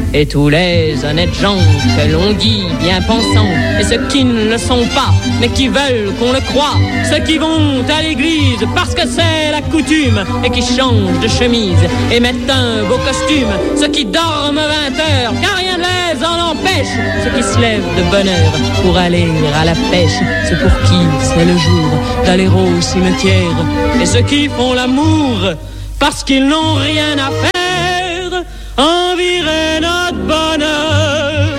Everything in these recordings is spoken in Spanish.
Et tous les honnêtes gens que l'on dit bien pensants, et ceux qui ne le sont pas, mais qui veulent qu'on le croie, ceux qui vont à l'église parce que c'est la coutume, et qui changent de chemise et mettent un beau costume, ceux qui dorment 20 heures car rien ne les en empêche, ceux qui se lèvent de bonne heure pour aller à la pêche, ceux pour qui c'est le jour d'aller au cimetière, et ceux qui font l'amour parce qu'ils n'ont rien à faire, envirer notre bonheur.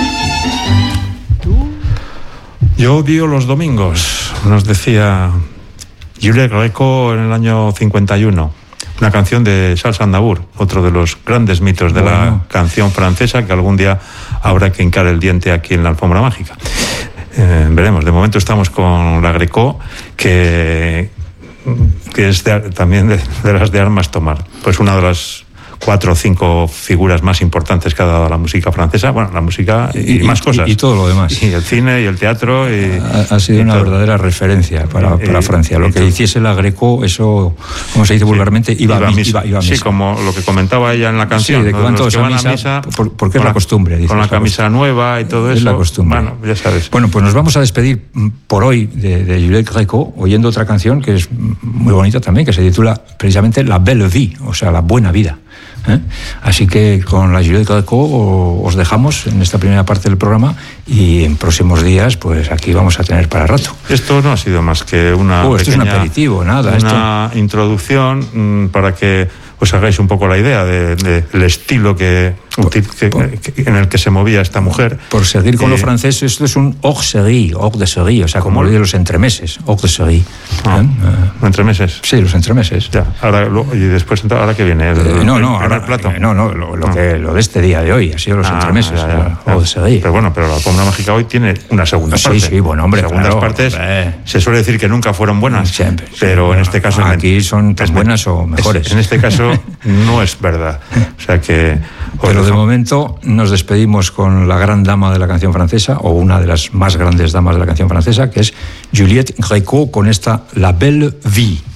Yo odio los domingos, nos decía Juliette Gréco en el año 51. Una canción de Charles Aznavour, otro de los grandes mitos de la canción francesa, que algún día habrá que hincar el diente aquí en la alfombra mágica. Veremos. De momento estamos con la Gréco, que es también de las de armas tomar. Pues una de las 4 o 5 figuras más importantes que ha dado la música francesa, bueno, la música y más cosas. Y todo lo demás. Y el cine y el teatro. Ha sido una verdadera referencia para Francia. Lo que hiciese la Gréco, eso, como se dice vulgarmente, iba a misa. Sí, como lo que comentaba ella en la canción. Sí, de que van todos a misa, porque es la costumbre. Con la camisa nueva y todo eso. Es la costumbre. Bueno, ya sabes. Bueno, pues nos vamos a despedir por hoy de Juliette Gréco, oyendo otra canción que es muy bonita también, que se titula precisamente La Belle Vie, o sea, la buena vida. Así que con la Juliette Gréco os dejamos en esta primera parte del programa y en próximos días pues aquí vamos a tener para rato. Esto no ha sido más que una esto pequeña, es un aperitivo, nada. Una introducción para que os hagáis un poco la idea del estilo en el que se movía esta mujer. Por seguir con lo francés, esto es un hors de série, o sea, como lo de los entremeses, hors de série. ¿Entremeses? Sí, los entremeses. Ya, y después, ¿ahora qué viene? ¿El plato? Lo de este día de hoy ha sido los entremeses, hors de série. Pero bueno, pero la alfombra mágica hoy tiene una segunda parte. Sí, bueno, hombre. Segundas partes se suele decir que nunca fueron buenas, siempre, pero en este caso... Aquí son tan buenas o mejores. En este caso no es verdad. O sea que... Pero de momento nos despedimos con la gran dama de la canción francesa, o una de las más grandes damas de la canción francesa, que es Juliette Gréco, con esta La Belle Vie.